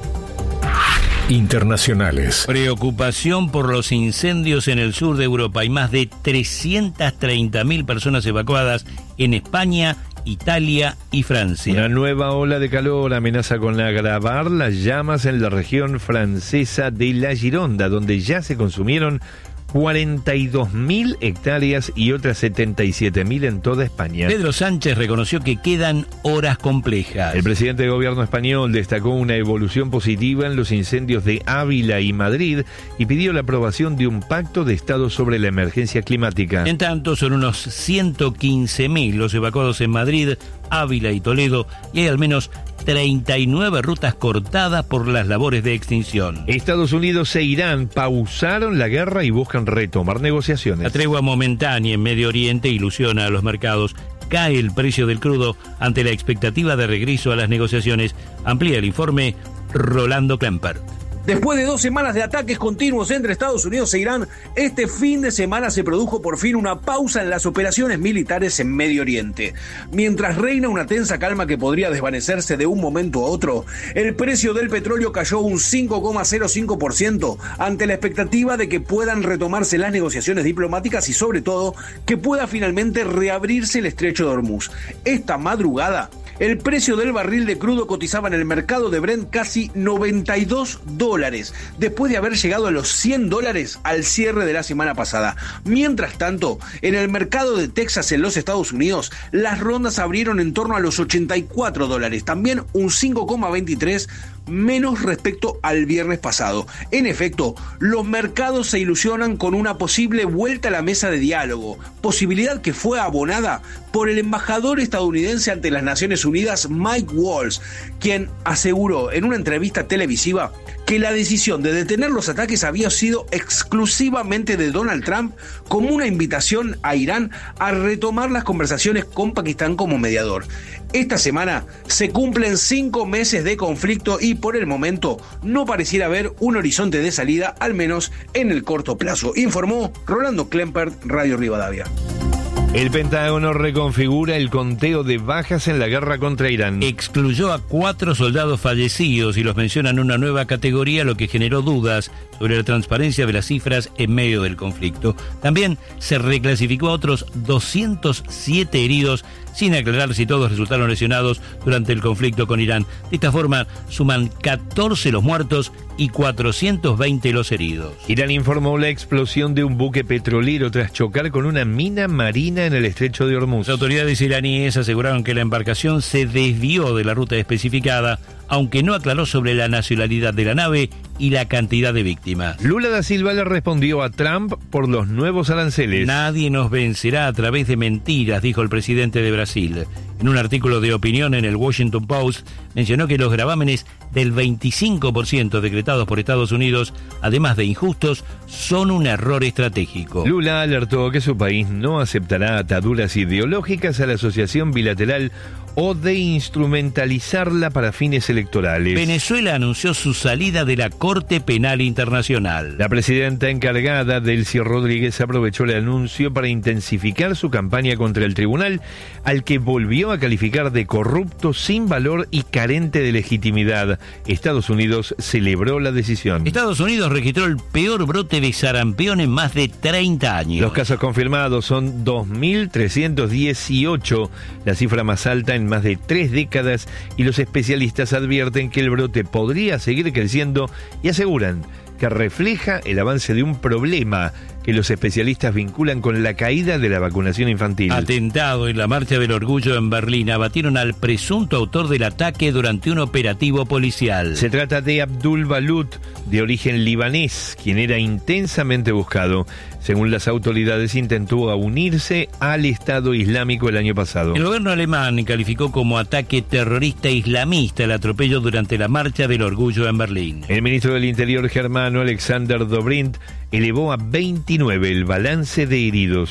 Internacionales. Preocupación por los incendios en el sur de Europa. Hay más de trescientas treinta mil personas evacuadas en España, Italia y Francia. Una nueva ola de calor amenaza con agravar las llamas en la región francesa de la Gironda, donde ya se consumieron cuarenta y dos mil hectáreas y otras setenta y siete mil en toda España. Pedro Sánchez reconoció que quedan horas complejas. El presidente de gobierno español destacó una evolución positiva en los incendios de Ávila y Madrid y pidió la aprobación de un pacto de Estado sobre la emergencia climática. En tanto, son unos ciento quince mil los evacuados en Madrid, Ávila y Toledo, y hay al menos treinta y nueve rutas cortadas por las labores de extinción. Estados Unidos e Irán pausaron la guerra y buscan retomar negociaciones. La tregua momentánea en Medio Oriente ilusiona a los mercados. Cae el precio del crudo ante la expectativa de regreso a las negociaciones. Amplía el informe Rolando Klemper. Después de dos semanas de ataques continuos entre Estados Unidos e Irán, este fin de semana se produjo por fin una pausa en las operaciones militares en Medio Oriente. Mientras reina una tensa calma que podría desvanecerse de un momento a otro, el precio del petróleo cayó un cinco coma cero cinco por ciento ante la expectativa de que puedan retomarse las negociaciones diplomáticas y sobre todo que pueda finalmente reabrirse el estrecho de Hormuz. Esta madrugada, el precio del barril de crudo cotizaba en el mercado de Brent casi noventa y dos dólares, después de haber llegado a los cien dólares al cierre de la semana pasada. Mientras tanto, en el mercado de Texas en los Estados Unidos, las rondas abrieron en torno a los ochenta y cuatro dólares, también un cinco coma veintitrés menos respecto al viernes pasado. En efecto, los mercados se ilusionan con una posible vuelta a la mesa de diálogo, posibilidad que fue abonada por el embajador estadounidense ante las Naciones Unidas, Mike Waltz, quien aseguró en una entrevista televisiva que la decisión de detener los ataques había sido exclusivamente de Donald Trump como una invitación a Irán a retomar las conversaciones con Pakistán como mediador. Esta semana se cumplen cinco meses de conflicto y por el momento no pareciera haber un horizonte de salida, al menos en el corto plazo, informó Rolando Klemper, Radio Rivadavia. El Pentágono reconfigura el conteo de bajas en la guerra contra Irán. Excluyó a cuatro soldados fallecidos y los menciona en una nueva categoría, lo que generó dudas sobre la transparencia de las cifras en medio del conflicto. También se reclasificó a otros doscientos siete heridos, sin aclarar si todos resultaron lesionados durante el conflicto con Irán. De esta forma, suman catorce los muertos y cuatrocientos veinte los heridos. Irán informó la explosión de un buque petrolero tras chocar con una mina marina en el estrecho de Hormuz. Las autoridades iraníes aseguraron que la embarcación se desvió de la ruta especificada aunque no aclaró sobre la nacionalidad de la nave y la cantidad de víctimas. Lula da Silva le respondió a Trump por los nuevos aranceles. Nadie nos vencerá a través de mentiras, dijo el presidente de Brasil. En un artículo de opinión en el Washington Post, mencionó que los gravámenes del veinticinco por ciento decretados por Estados Unidos, además de injustos, son un error estratégico. Lula alertó que su país no aceptará ataduras ideológicas a la asociación bilateral o de instrumentalizarla para fines electorales. Venezuela anunció su salida de la Corte Penal Internacional. La presidenta encargada, Delcy Rodríguez, aprovechó el anuncio para intensificar su campaña contra el tribunal, al que volvió a calificar de corrupto, sin valor y carente de legitimidad. Estados Unidos celebró la decisión. Estados Unidos registró el peor brote de sarampión en más de treinta años. Los casos confirmados son dos mil trescientos dieciocho, la cifra más alta en más de tres décadas, y los especialistas advierten que el brote podría seguir creciendo y aseguran que refleja el avance de un problema que los especialistas vinculan con la caída de la vacunación infantil. Atentado en la Marcha del Orgullo en Berlín. Abatieron al presunto autor del ataque durante un operativo policial. Se trata de Abdul Balut, de origen libanés, quien era intensamente buscado. Según las autoridades, intentó unirse al Estado Islámico el año pasado. El gobierno alemán calificó como ataque terrorista islamista el atropello durante la Marcha del Orgullo en Berlín. El ministro del Interior germano, Alexander Dobrindt, elevó a veintinueve el balance de heridos.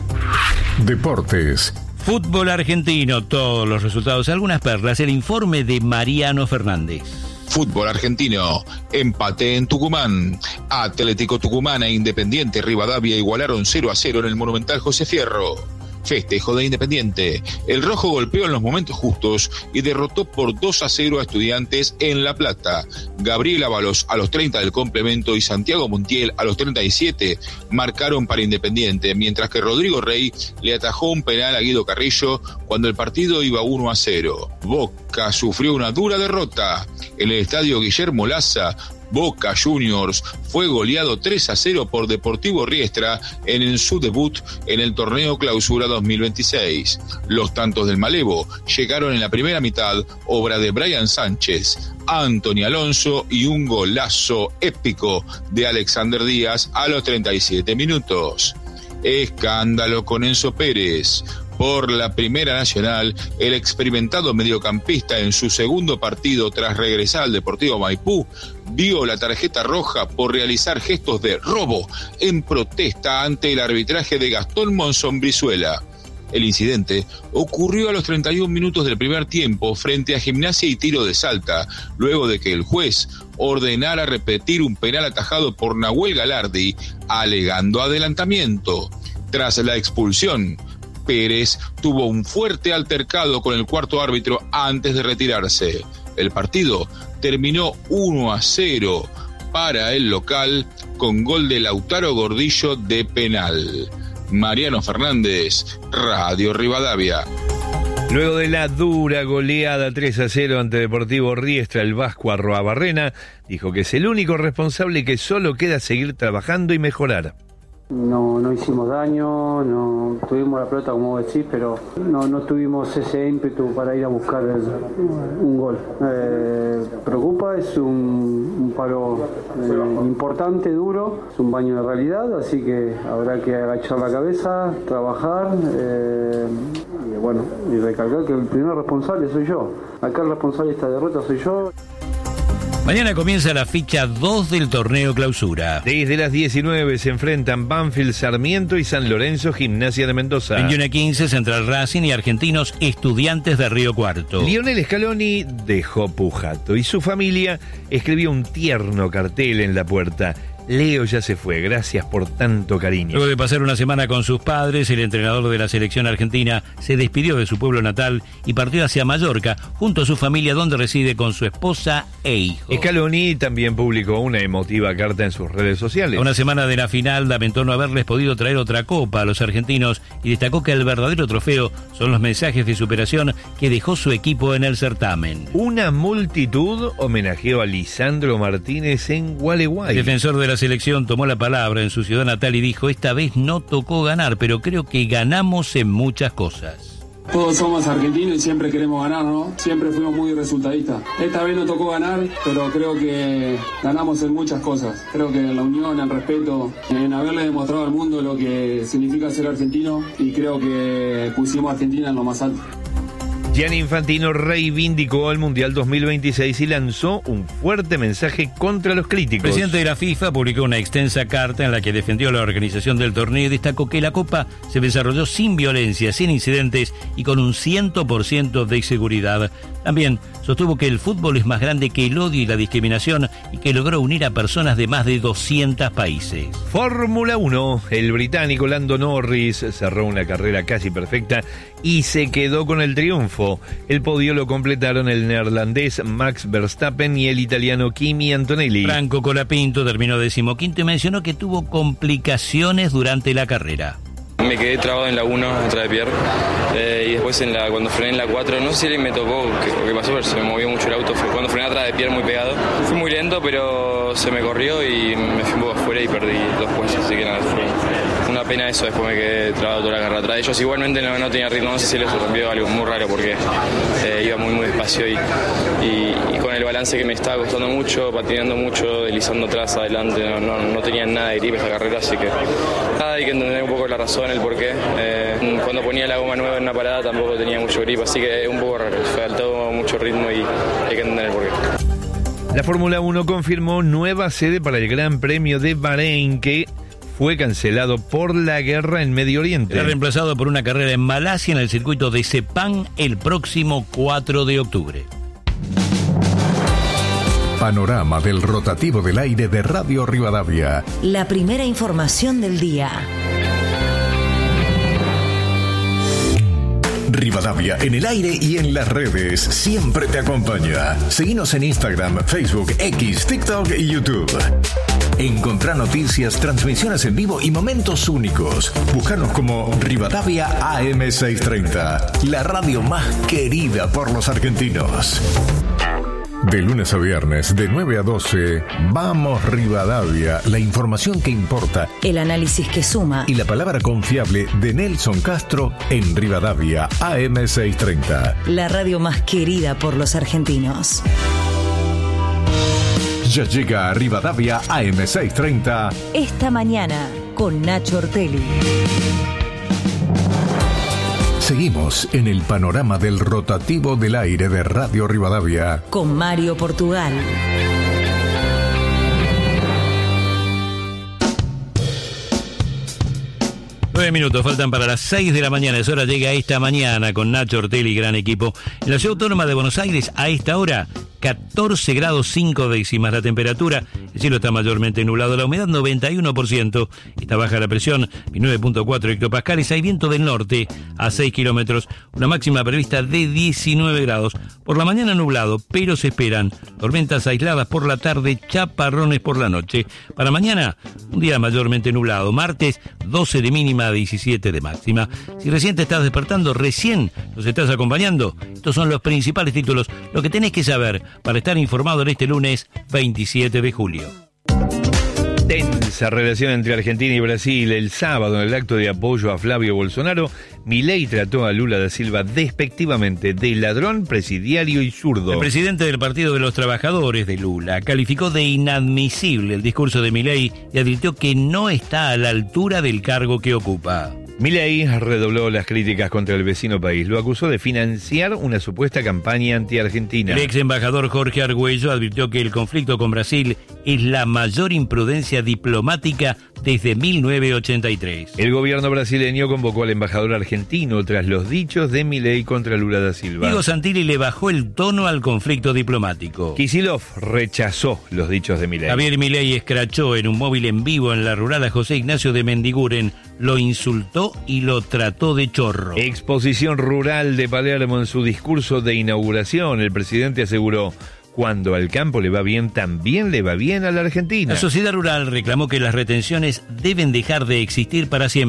Deportes. Fútbol argentino, todos los resultados, algunas perlas, el informe de Mariano Fernández. Fútbol argentino, empate en Tucumán. Atlético Tucumán e Independiente Rivadavia igualaron cero a cero en el Monumental José Fierro. Festejo de Independiente. El rojo golpeó en los momentos justos y derrotó por dos a cero a Estudiantes en La Plata. Gabriel Ábalos a los treinta del complemento y Santiago Montiel a los treinta y siete marcaron para Independiente, mientras que Rodrigo Rey le atajó un penal a Guido Carrillo cuando el partido iba uno a cero. Boca sufrió una dura derrota. En el estadio Guillermo Laza, Boca Juniors fue goleado tres a cero por Deportivo Riestra en su debut en el torneo Clausura dos mil veintiséis. Los tantos del Malevo llegaron en la primera mitad, obra de Brian Sánchez, Anthony Alonso y un golazo épico de Alexander Díaz a los treinta y siete minutos. Escándalo con Enzo Pérez. Por la Primera Nacional, el experimentado mediocampista en su segundo partido tras regresar al Deportivo Maipú vio la tarjeta roja por realizar gestos de robo en protesta ante el arbitraje de Gastón Monzón Brizuela. El incidente ocurrió a los treinta y un minutos del primer tiempo frente a Gimnasia y Tiro de Salta, luego de que el juez ordenara repetir un penal atajado por Nahuel Galardi, alegando adelantamiento. Tras la expulsión, Pérez tuvo un fuerte altercado con el cuarto árbitro antes de retirarse. El partido terminó uno a cero para el local con gol de Lautaro Gordillo de penal. Mariano Fernández, Radio Rivadavia. Luego de la dura goleada tres a cero ante Deportivo Riestra, el vasco Arroabarrena dijo que es el único responsable y que solo queda seguir trabajando y mejorar. No, no hicimos daño, no tuvimos la pelota como vos decís, pero no, no tuvimos ese ímpetu para ir a buscar el, un gol. Eh, preocupa, es un, un palo eh, importante, duro, es un baño de realidad, así que habrá que agachar la cabeza, trabajar eh, y bueno, y recalcar que el primer responsable soy yo. Acá el responsable de esta derrota soy yo. Mañana comienza la ficha dos del torneo Clausura. Desde las diecinueve se enfrentan Banfield, Sarmiento y San Lorenzo, Gimnasia de Mendoza. veintiuno a quince, Central Racing y Argentinos, Estudiantes de Río Cuarto. Lionel Scaloni dejó Pujato y su familia escribió un tierno cartel en la puerta. Leo ya se fue, gracias por tanto cariño. Luego de pasar una semana con sus padres, el entrenador de la selección argentina se despidió de su pueblo natal y partió hacia Mallorca, junto a su familia, donde reside con su esposa e hijo. Scaloni también publicó una emotiva carta en sus redes sociales. A una semana de la final, lamentó no haberles podido traer otra copa a los argentinos y destacó que el verdadero trofeo son los mensajes de superación que dejó su equipo en el certamen. Una multitud homenajeó a Lisandro Martínez en Gualeguay. El defensor de la selección tomó la palabra en su ciudad natal y dijo: esta vez no tocó ganar, pero creo que ganamos en muchas cosas. Todos somos argentinos y siempre queremos ganar, ¿no? Siempre fuimos muy resultadistas. Esta vez no tocó ganar, pero creo que ganamos en muchas cosas. Creo que en la unión, en el respeto, en haberle demostrado al mundo lo que significa ser argentino, y creo que pusimos a Argentina en lo más alto. Gianni Infantino reivindicó el Mundial dos mil veintiséis y lanzó un fuerte mensaje contra los críticos. El presidente de la FIFA publicó una extensa carta en la que defendió la organización del torneo y destacó que la Copa se desarrolló sin violencia, sin incidentes y con un cien por ciento de seguridad. También sostuvo que el fútbol es más grande que el odio y la discriminación y que logró unir a personas de más de doscientos países. Fórmula uno. El británico Lando Norris cerró una carrera casi perfecta y se quedó con el triunfo. El podio lo completaron el neerlandés Max Verstappen y el italiano Kimi Antonelli. Franco Colapinto terminó decimoquinto y mencionó que tuvo complicaciones durante la carrera. Me quedé trabado en la uno atrás de Pierre eh, y después en la, cuando frené en la cuatro, no sé si me tocó qué, qué pasó, pero se me movió mucho el auto. Fue cuando frené atrás de Pierre muy pegado. Fui muy lento, pero se me corrió y me fui un poco afuera y perdí dos puestos, así que nada, fue una pena eso. Después me quedé trabado toda la carrera atrás de ellos. Igualmente no, no tenía ritmo, no sé si les rompió algo muy raro porque eh, iba muy muy despacio y, y, y con el balance que me estaba costando mucho, patinando mucho, deslizando atrás, adelante, no, no, no tenía nada de grip esta carrera, así que nada, hay que entender un poco la razón, el porqué. Eh, cuando ponía la goma nueva en una parada tampoco tenía mucho grip, así que un poco raro, faltó mucho ritmo y hay que entender el porqué. La Fórmula uno confirmó nueva sede para el Gran Premio de Bahrein, que fue cancelado por la guerra en Medio Oriente. Será reemplazado por una carrera en Malasia en el circuito de Sepang el próximo cuatro de octubre. Panorama del rotativo del aire de Radio Rivadavia. La primera información del día. Rivadavia en el aire y en las redes siempre te acompaña. Seguinos en Instagram, Facebook, X, TikTok y YouTube. Encontrá noticias, transmisiones en vivo y momentos únicos. Búscanos como Rivadavia A M seiscientos treinta, la radio más querida por los argentinos. De lunes a viernes, de nueve a doce, Vamos Rivadavia, la información que importa, el análisis que suma y la palabra confiable de Nelson Castro en Rivadavia A M seiscientos treinta. La radio más querida por los argentinos. Ya llega a Rivadavia A M seiscientos treinta. Esta mañana, con Nacho Ortelli. Seguimos en el panorama del rotativo del aire de Radio Rivadavia. Con Mario Portugal. Nueve minutos faltan para las seis de la mañana. Es hora, llega esta mañana con Nacho Ortelli y gran equipo. En la Ciudad Autónoma de Buenos Aires, a esta hora, catorce grados cinco décimas la temperatura. El cielo está mayormente nublado, la humedad noventa y uno por ciento. Está baja la presión, nueve punto cuatro hectopascales. Hay viento del norte a seis kilómetros. Una máxima prevista de diecinueve grados. Por la mañana nublado, pero se esperan tormentas aisladas por la tarde, chaparrones por la noche. Para mañana, un día mayormente nublado. Martes, doce de mínima, diecisiete de máxima. Si recién te estás despertando, recién nos estás acompañando, estos son los principales títulos, lo que tenés que saber para estar informado en este lunes veintisiete de julio. Tensa relación entre Argentina y Brasil. El sábado, en el acto de apoyo a Flavio Bolsonaro, Milei trató a Lula da Silva despectivamente de ladrón, presidiario y zurdo. El presidente del Partido de los Trabajadores de Lula calificó de inadmisible el discurso de Milei y advirtió que no está a la altura del cargo que ocupa. Milei redobló las críticas contra el vecino país. Lo acusó de financiar una supuesta campaña anti-argentina. El ex embajador Jorge Argüello advirtió que el conflicto con Brasil es la mayor imprudencia diplomática desde mil novecientos ochenta y tres. El gobierno brasileño convocó al embajador argentino tras los dichos de Milei contra Lula da Silva. Diego Santilli le bajó el tono al conflicto diplomático. Kicillof rechazó los dichos de Milei. Javier Milei escrachó en un móvil en vivo en la rural a José Ignacio de Mendiguren, lo insultó y lo trató de chorro. Exposición rural de Palermo. En su discurso de inauguración, el presidente aseguró: cuando al campo le va bien, también le va bien a la Argentina. La sociedad rural reclamó que las retenciones deben dejar de existir para siempre,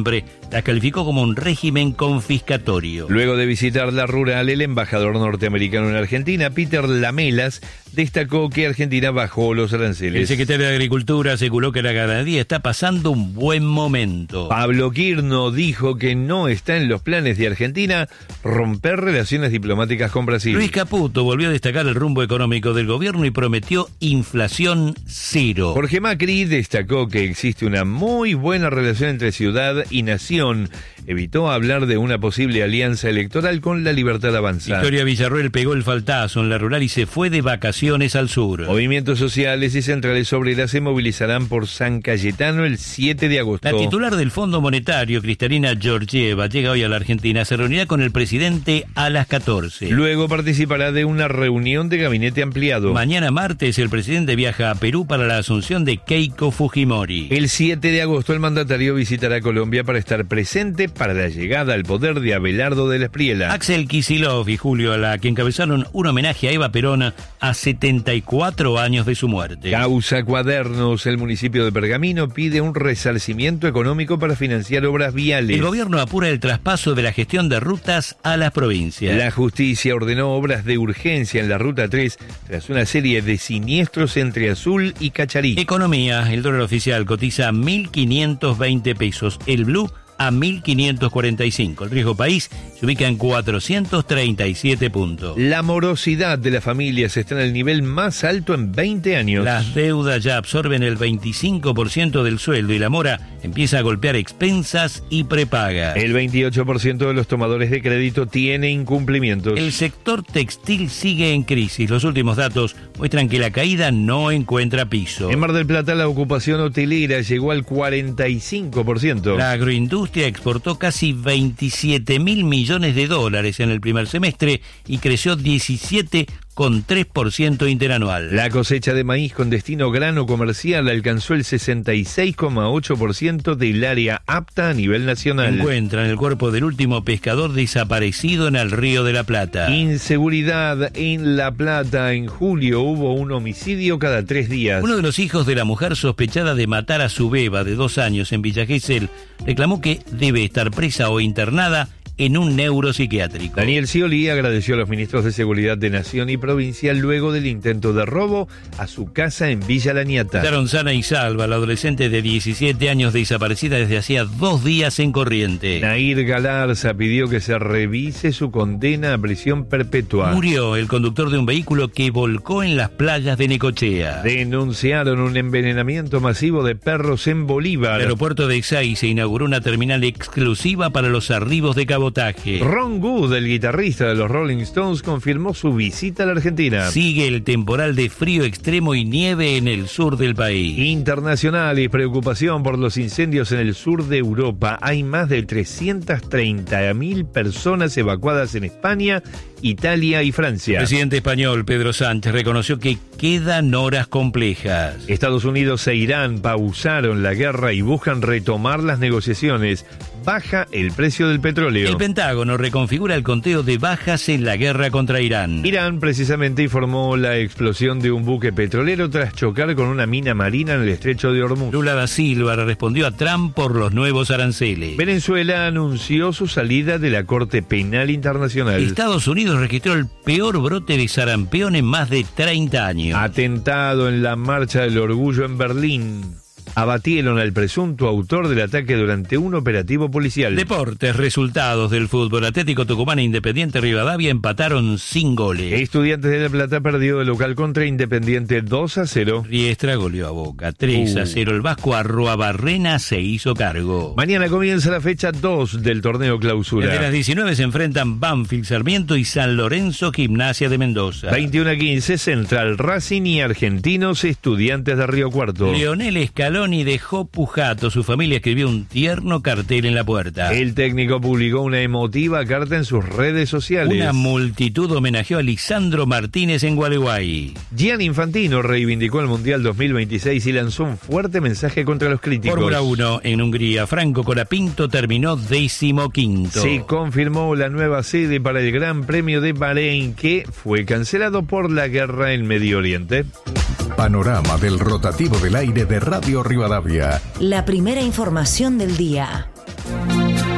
las calificó como un régimen confiscatorio. Luego de visitar la rural, el embajador norteamericano en Argentina, Peter Lamelas, destacó que Argentina bajó los aranceles. El secretario de Agricultura aseguró que la ganadería está pasando un buen momento. Pablo Quirno dijo que no está en los planes de Argentina romper relaciones diplomáticas con Brasil. Luis Caputo volvió a destacar el rumbo económico del gobierno y prometió inflación cero. Jorge Macri destacó que existe una muy buena relación entre ciudad y nación. Evitó hablar de una posible alianza electoral con La Libertad Avanza. Victoria Villarroel pegó el faltazo en la rural y se fue de vacaciones al sur. Movimientos sociales y centrales obreras se movilizarán por San Cayetano el siete de agosto. La titular del Fondo Monetario, Cristalina Georgieva, llega hoy a la Argentina. Se reunirá con el presidente a las catorce. Luego participará de una reunión de gabinete ampliado. Mañana martes el presidente viaja a Perú para la asunción de Keiko Fujimori. El siete de agosto el mandatario visitará Colombia para estar presente para la llegada al poder de Abelardo de la Espriella. Axel Kicillof y Julio Ala, que encabezaron un homenaje a Eva Perón a setenta y cuatro años de su muerte. Causa Cuadernos. El municipio de Pergamino pide un resarcimiento económico para financiar obras viales. El gobierno apura el traspaso de la gestión de rutas a las provincias. La justicia ordenó obras de urgencia en la Ruta tres tras una serie de siniestros entre Azul y Cacharí. Economía. El dólar oficial cotiza a mil quinientos veinte pesos. El blue a mil quinientos cuarenta y cinco. El riesgo país se ubica en cuatrocientos treinta y siete puntos. La morosidad de las familias está en el nivel más alto en veinte años. Las deudas ya absorben el veinticinco por ciento del sueldo y la mora empieza a golpear expensas y prepagas. El veintiocho por ciento de los tomadores de crédito tiene incumplimientos. El sector textil sigue en crisis. Los últimos datos muestran que la caída no encuentra piso. En Mar del Plata la ocupación hotelera llegó al cuarenta y cinco por ciento. La agroindustria exportó casi veintisiete mil millones de dólares en el primer semestre y creció diecisiete coma tres por ciento interanual. La cosecha de maíz con destino grano comercial alcanzó el sesenta y seis coma ocho por ciento del área apta a nivel nacional. Encuentran el cuerpo del último pescador desaparecido en el Río de la Plata. Inseguridad en La Plata. En julio hubo un homicidio cada tres días. Uno de los hijos de la mujer sospechada de matar a su beba de dos años en Villa Gesell reclamó que debe estar presa o internada en un neuropsiquiátrico. Daniel Scioli agradeció a los ministros de Seguridad de Nación y Provincia luego del intento de robo a su casa en Villa Laniata. Quedaron sana y salva la adolescente de diecisiete años desaparecida desde hacía dos días en Corrientes. Nair Galarza pidió que se revise su condena a prisión perpetua. Murió el conductor de un vehículo que volcó en las playas de Necochea. Denunciaron un envenenamiento masivo de perros en Bolívar. En el aeropuerto de Exay se inauguró una terminal exclusiva para los arribos de cabotaje. Ron Wood, el guitarrista de los Rolling Stones, confirmó su visita a la Argentina. Sigue el temporal de frío extremo y nieve en el sur del país. Internacional y preocupación por los incendios en el sur de Europa. Hay más de trescientas treinta mil personas evacuadas en España, Italia y Francia. El presidente español Pedro Sánchez reconoció que quedan horas complejas. Estados Unidos e Irán pausaron la guerra y buscan retomar las negociaciones. Baja el precio del petróleo. El Pentágono reconfigura el conteo de bajas en la guerra contra Irán. Irán precisamente informó la explosión de un buque petrolero tras chocar con una mina marina en el estrecho de Hormuz. Lula da Silva respondió a Trump por los nuevos aranceles. Venezuela anunció su salida de la Corte Penal Internacional. Estados Unidos registró el peor brote de sarampión en más de treinta años. Atentado en la Marcha del Orgullo en Berlín. Abatieron al presunto autor del ataque durante un operativo policial. Deportes, resultados del fútbol. Atlético Tucumán e Independiente Rivadavia empataron sin goles. Estudiantes de La Plata perdió el local contra Independiente dos a cero. Riestra goleó a Boca tres a cero. El Vasco Arruabarrena se hizo cargo. Mañana comienza la fecha dos del torneo clausura. Desde las diecinueve se enfrentan Banfield, Sarmiento y San Lorenzo Gimnasia de Mendoza. veintiuno a quince Central Racing y Argentinos Estudiantes de Río Cuarto. Leonel Escalón y dejó Pujato. Su familia escribió un tierno cartel en la puerta. El técnico publicó una emotiva carta en sus redes sociales. Una multitud homenajeó a Lisandro Martínez en Gualeguay. Gianni Infantino reivindicó el Mundial dos mil veintiséis y lanzó un fuerte mensaje contra los críticos. Fórmula uno en Hungría. Franco Colapinto terminó decimoquinto. Se confirmó la nueva sede para el Gran Premio de Bahrein, que fue cancelado por la guerra en Medio Oriente. Panorama del rotativo del aire de Radio Rivadavia. La primera información del día.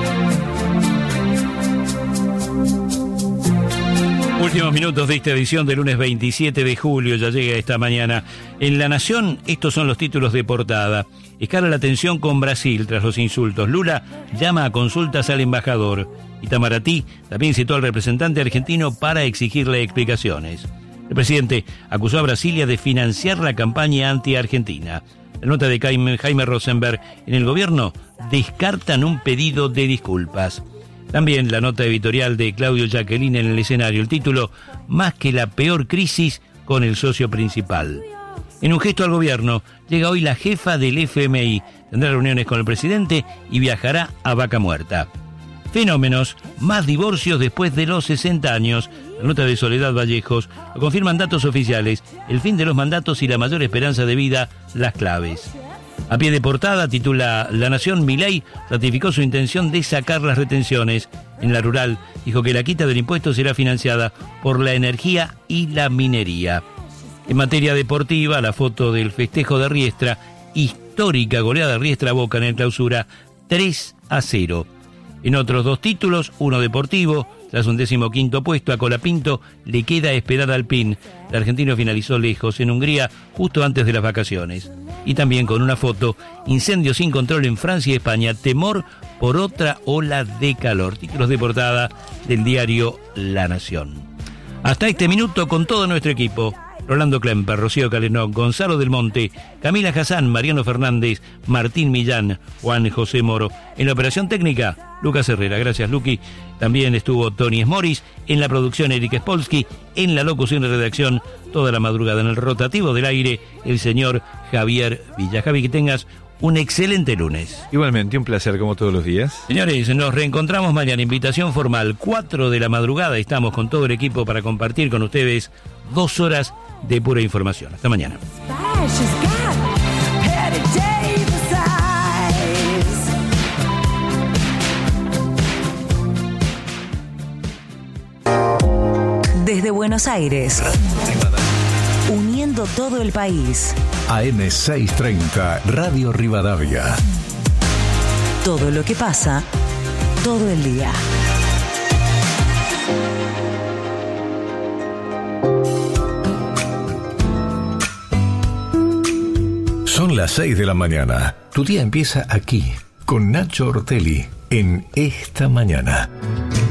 Últimos minutos de esta edición del lunes veintisiete de julio, ya llega esta mañana. En La Nación, estos son los títulos de portada. Escala la tensión con Brasil tras los insultos. Lula llama a consultas al embajador. Itamaraty también citó al representante argentino para exigirle explicaciones. El presidente acusó a Brasilia de financiar la campaña anti-argentina. La nota de Jaime Rosenberg: en el gobierno descartan un pedido de disculpas. También la nota editorial de Claudio Jacqueline en El Escenario. El título: más que la peor crisis con el socio principal. En un gesto al gobierno, llega hoy la jefa del F M I. Tendrá reuniones con el presidente y viajará a Vaca Muerta. Fenómenos: más divorcios después de los sesenta años. La nota de Soledad Vallejos. Lo confirman datos oficiales. El fin de los mandatos y la mayor esperanza de vida, las claves. A pie de portada titula La Nación: Milei ratificó su intención de sacar las retenciones. En La Rural dijo que la quita del impuesto será financiada por la energía y la minería. En materia deportiva, la foto del festejo de Riestra. Histórica goleada de Riestra a Boca en el Clausura, tres a cero. En otros dos títulos, uno deportivo, tras un decimoquinto puesto a Colapinto le queda esperar al Alpine. El argentino finalizó lejos en Hungría justo antes de las vacaciones. Y también con una foto: incendio sin control en Francia y España, temor por otra ola de calor. Títulos de portada del diario La Nación. Hasta este minuto con todo nuestro equipo: Rolando Klemper, Rocío Calenó, Gonzalo del Monte, Camila Hassan, Mariano Fernández, Martín Millán, Juan José Moro. En la operación técnica, Lucas Herrera. Gracias, Luqui. También estuvo Tony Smoris. En la producción, Eric Spolsky. En la locución y redacción, toda la madrugada en el rotativo del aire, el señor Javier Villa. Javi, que tengas un excelente lunes. Igualmente, un placer como todos los días. Señores, nos reencontramos mañana. Invitación formal, cuatro de la madrugada. Estamos con todo el equipo para compartir con ustedes dos horas de pura información. Hasta mañana. Desde Buenos Aires, uniendo todo el país. A M seiscientos treinta, Radio Rivadavia. Todo lo que pasa, todo el día. Son las seis de la mañana. Tu día empieza aquí, con Nacho Ortelli, en Esta Mañana.